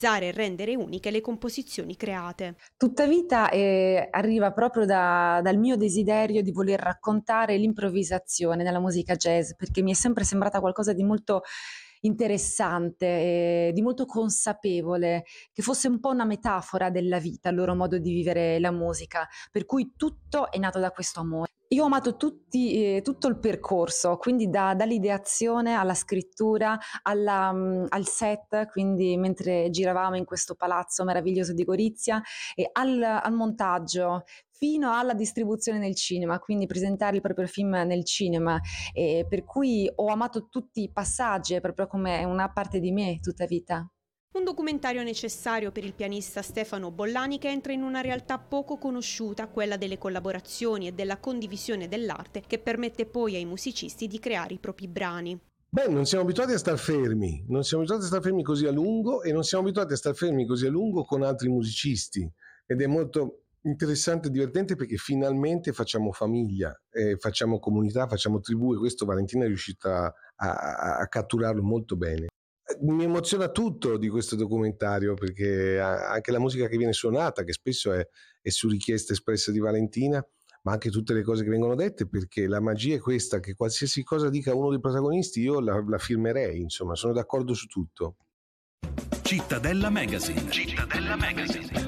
e rendere uniche le composizioni create. Tutta vita arriva proprio dal mio desiderio di voler raccontare l'improvvisazione nella musica jazz, perché mi è sempre sembrata qualcosa di molto interessante, di molto consapevole, che fosse un po' una metafora della vita, il loro modo di vivere la musica, per cui tutto è nato da questo amore. Io ho amato tutto il percorso, quindi dall'ideazione alla scrittura, al set, quindi mentre giravamo in questo palazzo meraviglioso di Gorizia, e al montaggio, fino alla distribuzione nel cinema, quindi presentare il proprio film nel cinema, per cui ho amato tutti i passaggi, è proprio come una parte di me tutta vita. Un documentario necessario per il pianista Stefano Bollani, che entra in una realtà poco conosciuta, quella delle collaborazioni e della condivisione dell'arte, che permette poi ai musicisti di creare i propri brani. Beh, non siamo abituati a star fermi, non siamo abituati a star fermi così a lungo e non siamo abituati a star fermi così a lungo con altri musicisti, ed è molto interessante e divertente perché finalmente facciamo famiglia, facciamo comunità, facciamo tribù, e questo Valentina è riuscita a catturarlo molto bene. Mi emoziona tutto di questo documentario, perché anche la musica che viene suonata, che spesso è su richiesta espressa di Valentina, ma anche tutte le cose che vengono dette, perché la magia è questa, che qualsiasi cosa dica uno dei protagonisti io la firmerei, insomma, sono d'accordo su tutto. Cittadella Magazine. Cittadella Magazine.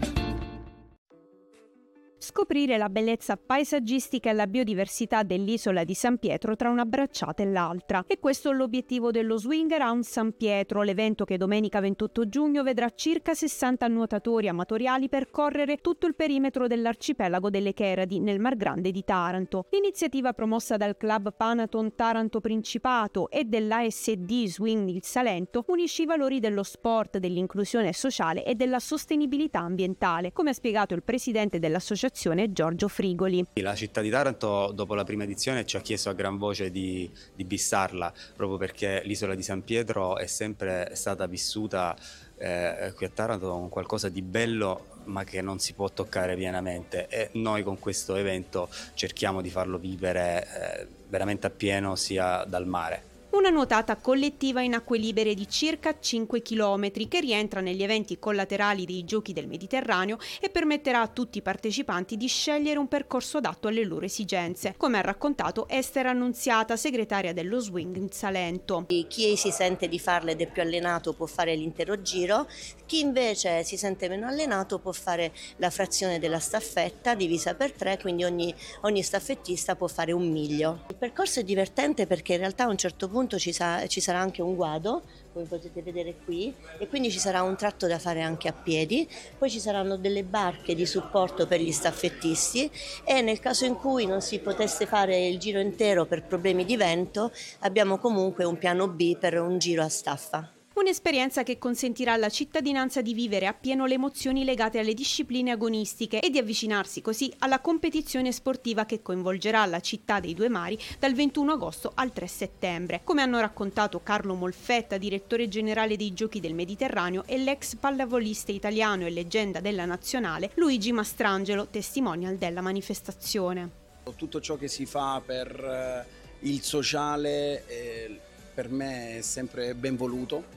Scoprire la bellezza paesaggistica e la biodiversità dell'isola di San Pietro tra una bracciata e l'altra. E questo è l'obiettivo dello Swing Around San Pietro, l'evento che domenica 28 giugno vedrà circa 60 nuotatori amatoriali percorrere tutto il perimetro dell'arcipelago delle Cheradi, nel Mar Grande di Taranto. L'iniziativa, promossa dal Club Panaton Taranto Principato e dell'ASD Swing il Salento, unisce i valori dello sport, dell'inclusione sociale e della sostenibilità ambientale, come ha spiegato il presidente dell'associazione Giorgio Frigoli. La città di Taranto, dopo la prima edizione, ci ha chiesto a gran voce di bissarla, proprio perché l'isola di San Pietro è sempre stata vissuta qui a Taranto come qualcosa di bello, ma che non si può toccare pienamente, e noi con questo evento cerchiamo di farlo vivere veramente appieno, sia dal mare. Una nuotata collettiva in acque libere di circa 5 km che rientra negli eventi collaterali dei Giochi del Mediterraneo e permetterà a tutti i partecipanti di scegliere un percorso adatto alle loro esigenze, come ha raccontato Esther Annunziata, segretaria dello Swing in Salento. Chi si sente di farle ed è più allenato può fare l'intero giro, chi invece si sente meno allenato può fare la frazione della staffetta divisa per 3, quindi ogni staffettista può fare un miglio. Il percorso è divertente perché in realtà a un certo punto ci sarà anche un guado, come potete vedere qui, e quindi ci sarà un tratto da fare anche a piedi, poi ci saranno delle barche di supporto per gli staffettisti, e nel caso in cui non si potesse fare il giro intero per problemi di vento, abbiamo comunque un piano B per un giro a staffa. Un'esperienza che consentirà alla cittadinanza di vivere appieno le emozioni legate alle discipline agonistiche e di avvicinarsi così alla competizione sportiva che coinvolgerà la città dei due mari dal 21 agosto al 3 settembre. Come hanno raccontato Carlo Molfetta, direttore generale dei Giochi del Mediterraneo, e l'ex pallavolista italiano e leggenda della nazionale Luigi Mastrangelo, testimonial della manifestazione. Tutto ciò che si fa per il sociale per me è sempre ben voluto,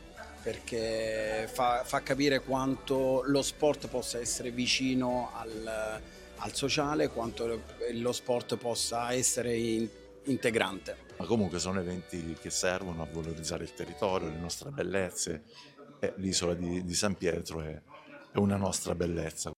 perché fa capire quanto lo sport possa essere vicino al sociale, quanto lo sport possa essere integrante. Ma comunque sono eventi che servono a valorizzare il territorio, le nostre bellezze, e l'isola di San Pietro è una nostra bellezza.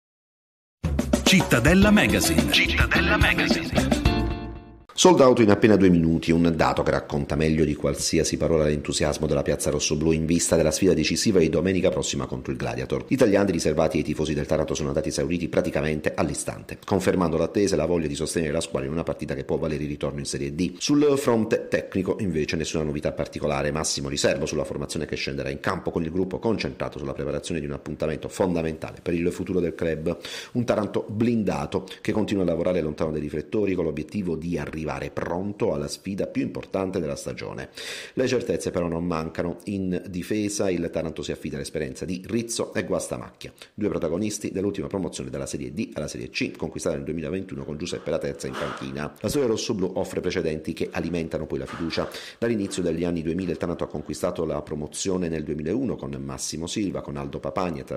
Cittadella Magazine. Cittadella Magazine. Sold out in appena 2 minuti, un dato che racconta meglio di qualsiasi parola l'entusiasmo della piazza rossoblù in vista della sfida decisiva di domenica prossima contro il Gladiator. Gli italiani riservati ai tifosi del Taranto sono andati esauriti praticamente all'istante, confermando l'attesa e la voglia di sostenere la squadra in una partita che può valere il ritorno in Serie D. Sul fronte tecnico invece nessuna novità particolare, massimo riservo sulla formazione che scenderà in campo, con il gruppo concentrato sulla preparazione di un appuntamento fondamentale per il futuro del club. Un Taranto blindato che continua a lavorare lontano dai riflettori con l'obiettivo di arrivare arrivare pronto alla sfida più importante della stagione. Le certezze però non mancano. In difesa il Taranto si affida all'esperienza di Rizzo e Guastamacchia, due protagonisti dell'ultima promozione dalla Serie D alla Serie C, conquistata nel 2021 con Giuseppe La Terza in panchina. La storia rossoblù offre precedenti che alimentano poi la fiducia. Dall'inizio degli anni 2000 il Taranto ha conquistato la promozione nel 2001 con Massimo Silva, con Aldo Papani,